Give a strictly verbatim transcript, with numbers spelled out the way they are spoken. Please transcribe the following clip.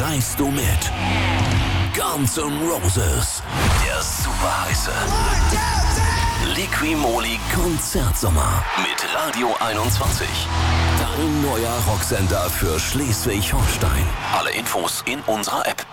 reist du mit. Guns N' Roses, der super heiße Liqui-Moly Konzertsommer mit Radio einundzwanzig. Dein neuer Rocksender für Schleswig-Holstein. Alle Infos in unserer App.